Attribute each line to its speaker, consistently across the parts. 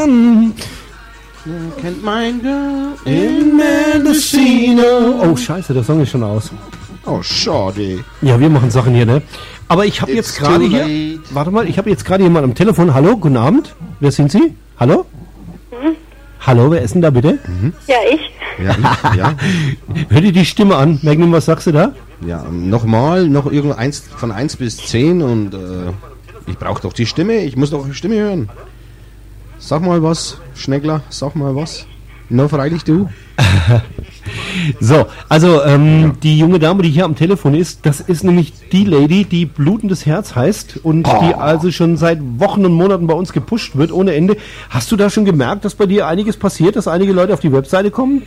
Speaker 1: Mann.
Speaker 2: Kennt mein Girl in Mendocino.
Speaker 1: Oh, scheiße, der Song ist schon aus.
Speaker 2: Oh, schade.
Speaker 1: Ja, wir machen Sachen hier, ne? Aber ich habe jetzt gerade hier... Warte mal, ich habe jetzt gerade jemanden am Telefon. Hallo, guten Abend. Wer sind Sie? Hallo? Hallo, wer ist denn da bitte?
Speaker 3: Ja, ich.
Speaker 2: Ja.
Speaker 1: Hör dir die Stimme an. Magnum, was sagst du da?
Speaker 2: Ja, nochmal, noch irgendeins von 1 bis 10 und ich brauche doch die Stimme. Ich muss doch die Stimme hören. Sag mal was, Schneckler, sag mal was. No, freilich du.
Speaker 1: So, also die junge Dame, die hier am Telefon ist, das ist nämlich die Lady, die blutendes Herz heißt und die also schon seit Wochen und Monaten bei uns gepusht wird ohne Ende. Hast du da schon gemerkt, dass bei dir einiges passiert, dass einige Leute auf die Webseite kommen?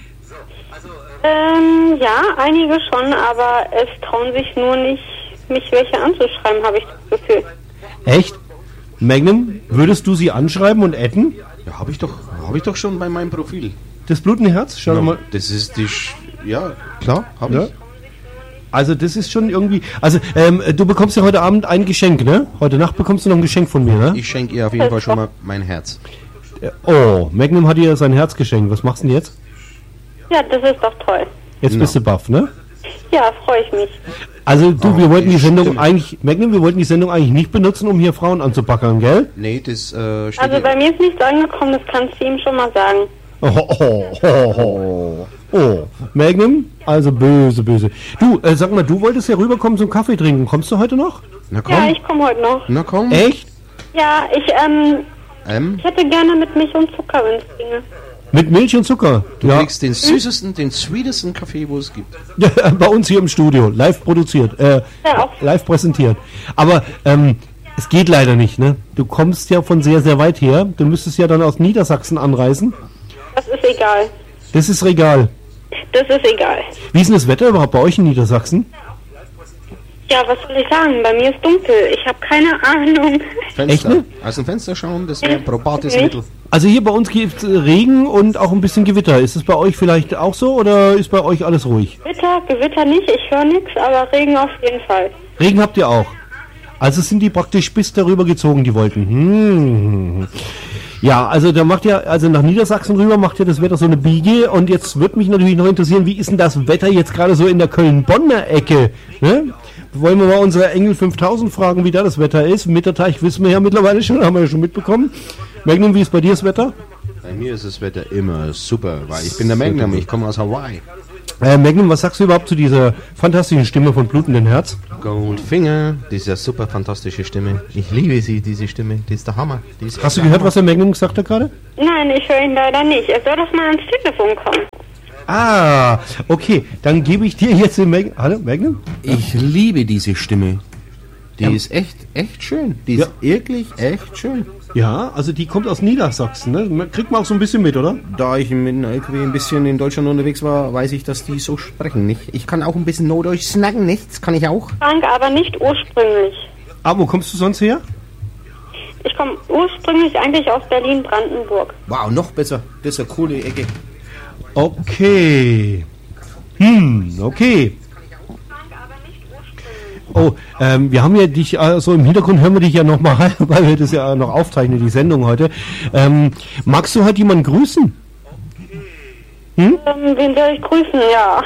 Speaker 3: Ja, einige schon, aber es trauen sich nur nicht, mich welche anzuschreiben, habe ich das Gefühl.
Speaker 1: Echt? Magnum, würdest du sie anschreiben und adden?
Speaker 2: Ja, habe ich doch schon bei meinem Profil.
Speaker 1: Das blutende Herz? Schau doch mal.
Speaker 2: Das ist ja, klar, habe ich.
Speaker 1: Also das ist schon irgendwie... Also du bekommst ja heute Abend ein Geschenk, ne? Heute Nacht bekommst du noch ein Geschenk von mir, ne?
Speaker 2: Ich schenke ihr auf jeden Fall schon mal mein Herz.
Speaker 1: Oh, Magnum hat ihr sein Herz geschenkt. Was machst du denn jetzt?
Speaker 3: Ja, das ist doch toll.
Speaker 1: Jetzt bist du baff, ne?
Speaker 3: Ja, freue ich mich.
Speaker 1: Also du, wir wollten die Sendung eigentlich... Magnum, wir wollten die Sendung eigentlich nicht benutzen, um hier Frauen anzupackern, gell?
Speaker 2: Nee, das steht...
Speaker 3: Also bei mir ist nichts angekommen, das kannst du ihm schon mal sagen.
Speaker 1: Oh, Magnum, also böse. Du, sag mal, du wolltest ja rüberkommen zum Kaffee trinken. Kommst du heute noch?
Speaker 2: Na komm.
Speaker 3: Ja, ich komme heute noch.
Speaker 2: Na komm.
Speaker 1: Echt?
Speaker 3: Ja, ich hätte gerne mit Milch und Zucker, wenn es ginge.
Speaker 1: Mit Milch und Zucker?
Speaker 2: Du kriegst den süßesten, den sweetesten Kaffee, wo es gibt.
Speaker 1: Ja, bei uns hier im Studio, live produziert, live präsentiert. Aber es geht leider nicht, ne? Du kommst ja von sehr, sehr weit her. Du müsstest ja dann aus Niedersachsen anreisen.
Speaker 3: Das ist egal.
Speaker 1: Das ist egal.
Speaker 3: Das ist egal.
Speaker 1: Wie ist denn das Wetter überhaupt bei euch in Niedersachsen?
Speaker 3: Ja, was soll ich sagen? Bei mir ist dunkel. Ich habe keine Ahnung.
Speaker 2: Fenster.
Speaker 1: Echt, ne?
Speaker 2: Aus dem Fenster schauen, das wäre ein probates Mittel.
Speaker 1: Also hier bei uns gibt es Regen und auch ein bisschen Gewitter. Ist es bei euch vielleicht auch so oder ist bei euch alles ruhig?
Speaker 3: Gewitter nicht, ich höre nichts, aber Regen auf jeden Fall.
Speaker 1: Regen habt ihr auch? Also sind die praktisch bis darüber gezogen, die wollten. Ja, also da macht ja, also nach Niedersachsen rüber macht ja das Wetter so eine Biege und jetzt würde mich natürlich noch interessieren, wie ist denn das Wetter jetzt gerade so in der Köln-Bonner Ecke? Ne? Wollen wir mal unsere Engel 5000 fragen, wie da das Wetter ist? Mitterteich wissen wir ja mittlerweile schon, haben wir ja schon mitbekommen. Magnum, wie ist bei dir das Wetter?
Speaker 2: Bei mir ist das Wetter immer super, weil ich bin der Magnum, ich komme aus Hawaii.
Speaker 1: Magnum, was sagst du überhaupt zu dieser fantastischen Stimme von blutendem Herz?
Speaker 2: Goldfinger, diese super fantastische Stimme. Ich liebe sie, diese Stimme, die ist der Hammer.
Speaker 1: Hast du gehört, was der Magnum gesagt hat gerade?
Speaker 3: Nein, ich höre ihn leider nicht. Er soll doch mal ans Telefon kommen.
Speaker 1: Ah, okay, dann gebe ich dir jetzt den Magnum. Hallo, Magnum?
Speaker 2: Ich liebe diese Stimme. Die ist echt schön. Die ist wirklich echt schön.
Speaker 1: Ja, also die kommt aus Niedersachsen, ne? Kriegt man auch so ein bisschen mit, oder?
Speaker 2: Da ich mit dem LKW ein bisschen in Deutschland unterwegs war, weiß ich, dass die so sprechen, nicht? Ich kann auch ein bisschen Norddeutsch snacken, nichts kann ich auch.
Speaker 3: Frank, aber nicht ursprünglich.
Speaker 1: Ah, wo kommst du sonst her?
Speaker 3: Ich komme ursprünglich eigentlich aus Berlin-Brandenburg.
Speaker 2: Wow, noch besser. Das ist eine coole Ecke.
Speaker 1: Okay. Okay. Oh, wir haben ja dich, so im Hintergrund hören wir dich ja nochmal, weil wir das ja noch aufzeichnen, die Sendung heute. Magst du heute jemanden grüßen?
Speaker 3: Wen soll ich grüßen? Ja.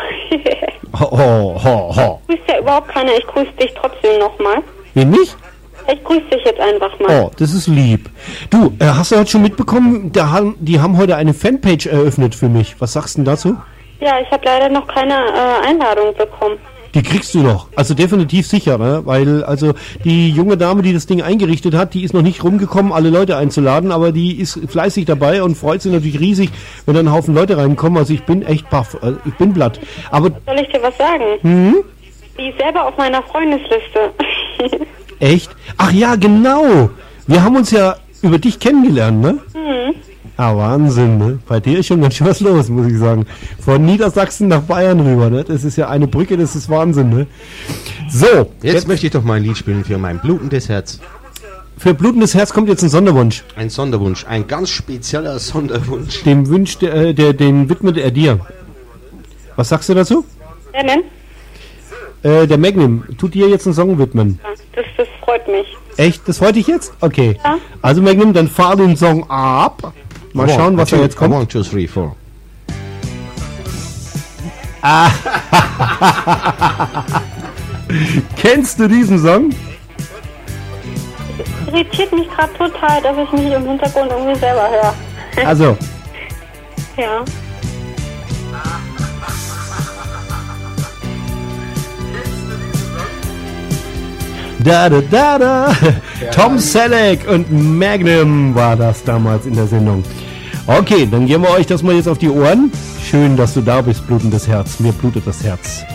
Speaker 3: Grüßt ja überhaupt keiner, ich grüße dich trotzdem nochmal.
Speaker 1: Wen nicht?
Speaker 3: Ich grüße dich jetzt einfach mal.
Speaker 1: Oh, das ist lieb. Du, hast du heute schon mitbekommen, die haben heute eine Fanpage eröffnet für mich. Was sagst du denn dazu?
Speaker 3: Ja, ich habe leider noch keine Einladung bekommen.
Speaker 1: Die kriegst du noch. Also definitiv sicher, ne? Weil also die junge Dame, die das Ding eingerichtet hat, die ist noch nicht rumgekommen, alle Leute einzuladen, aber die ist fleißig dabei und freut sich natürlich riesig, wenn da ein Haufen Leute reinkommen. Also ich bin echt baff. Also ich bin blatt. Aber
Speaker 3: soll ich dir was sagen? Die ist selber auf meiner Freundesliste.
Speaker 1: Echt? Ach ja, genau. Wir haben uns ja über dich kennengelernt, ne? Ah, Wahnsinn, ne? Bei dir ist schon ganz schön was los, muss ich sagen. Von Niedersachsen nach Bayern rüber, ne? Das ist ja eine Brücke, das ist Wahnsinn, ne? So.
Speaker 2: Jetzt möchte ich doch mal ein Lied spielen für mein blutendes Herz.
Speaker 1: Für blutendes Herz kommt jetzt ein Sonderwunsch.
Speaker 2: Ein Sonderwunsch, ein ganz spezieller Sonderwunsch.
Speaker 1: Den widmet er dir. Was sagst du dazu?
Speaker 3: Wer denn?
Speaker 1: Der Magnum tut dir jetzt einen Song widmen.
Speaker 3: Ja, das freut mich.
Speaker 1: Echt? Das freut dich jetzt? Okay.
Speaker 3: Ja.
Speaker 1: Also Magnum, dann fahr den Song ab. Mal schauen, was da jetzt kommt.
Speaker 2: 1, 2, 3, 4.
Speaker 1: Kennst du diesen Song?
Speaker 3: Irritiert mich gerade total, dass ich mich im Hintergrund irgendwie selber höre.
Speaker 1: Also,
Speaker 3: Ja.
Speaker 1: da. Tom Selleck und Magnum war das damals in der Sendung. Okay, dann geben wir euch das mal jetzt auf die Ohren. Schön, dass du da bist, blutendes Herz. Mir blutet das Herz.